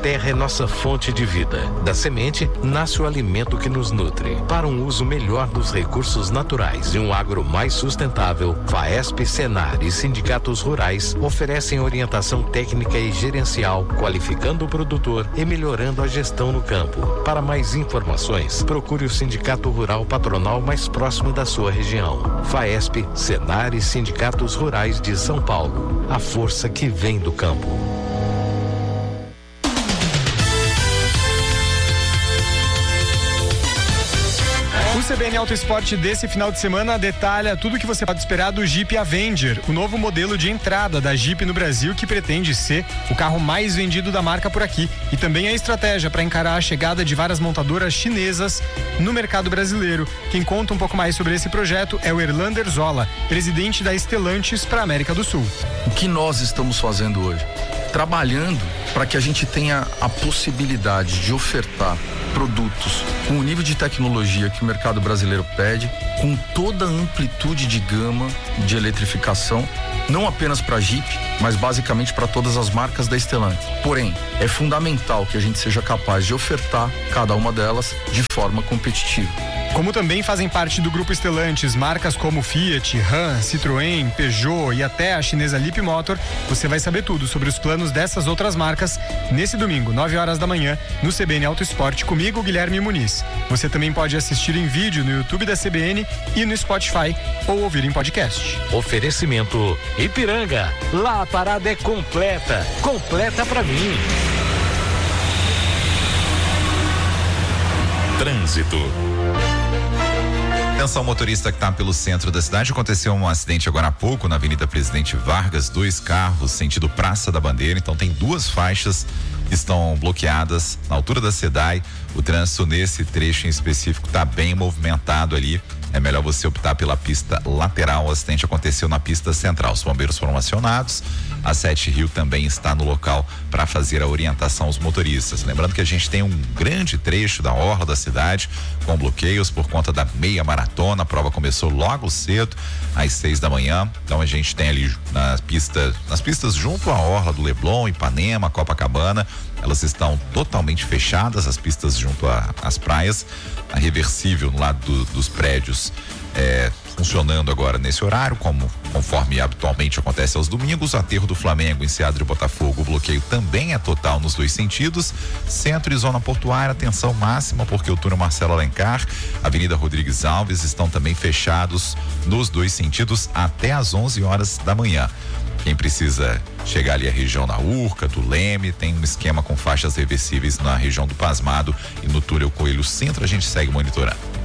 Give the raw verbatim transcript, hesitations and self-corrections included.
terra é nossa fonte de vida. Da semente nasce o alimento que nos nutre. Para um uso melhor dos recursos naturais e um agro mais sustentável, Faesp, Senar e sindicatos rurais oferecem orientação técnica e gerencial, qualificando o produtor e melhorando a gestão no campo. Para mais informações, procure o Sindicato Rural Patronal mais próximo da sua região. Faesp, Senar e Sindicatos Rurais de São Paulo. A força que vem do campo. O C B N Auto Esporte desse final de semana detalha tudo o que você pode esperar do Jeep Avenger, o novo modelo de entrada da Jeep no Brasil, que pretende ser o carro mais vendido da marca por aqui, e também a estratégia para encarar a chegada de várias montadoras chinesas no mercado brasileiro. Quem conta um pouco mais sobre esse projeto é o Erlander Zola, presidente da Stellantis para a América do Sul. O que nós estamos fazendo hoje? Trabalhando para que a gente tenha a possibilidade de ofertar produtos com o nível de tecnologia que o mercado brasileiro pede, com toda a amplitude de gama de eletrificação, não apenas para Jeep, mas basicamente para todas as marcas da Stellantis. Porém, é fundamental que a gente seja capaz de ofertar cada uma delas de forma competitiva. Como também fazem parte do grupo Stellantis marcas como Fiat, Ram, Citroën, Peugeot e até a chinesa Leapmotor, você vai saber tudo sobre os planos dessas outras marcas nesse domingo, nove horas da manhã, no C B N Auto Esporte, comigo, Guilherme Muniz. Você também pode assistir em vídeo no YouTube da C B N e no Spotify ou ouvir em podcast. Oferecimento Ipiranga. Lá a parada é completa. Completa pra mim. Trânsito. Atenção, motorista que está pelo centro da cidade. Aconteceu um acidente agora há pouco na Avenida Presidente Vargas, dois carros sentido Praça da Bandeira, então tem duas faixas que estão bloqueadas na altura da SEDAI. O trânsito nesse trecho em específico está bem movimentado ali. É melhor você optar pela pista lateral. O acidente aconteceu na pista central. Os bombeiros foram acionados. A Sete Rio também está no local para fazer a orientação aos motoristas. Lembrando que a gente tem um grande trecho da orla da cidade com bloqueios por conta da meia maratona. A prova começou logo cedo, às seis da manhã. Então a gente tem ali na pista, nas pistas junto à orla do Leblon, Ipanema, Copacabana. Elas estão totalmente fechadas, as pistas junto às praias. A reversível no lado do, dos prédios é, funcionando agora nesse horário, como conforme habitualmente acontece aos domingos. Aterro do Flamengo, Enseada e Botafogo, o bloqueio também é total nos dois sentidos. Centro e zona portuária, atenção máxima, porque o túnel Marcelo Alencar, Avenida Rodrigues Alves estão também fechados nos dois sentidos até às onze horas da manhã. Quem precisa chegar ali à região da Urca, do Leme, tem um esquema com faixas reversíveis na região do Pasmado e no túnel Coelho Centro, a gente segue monitorando.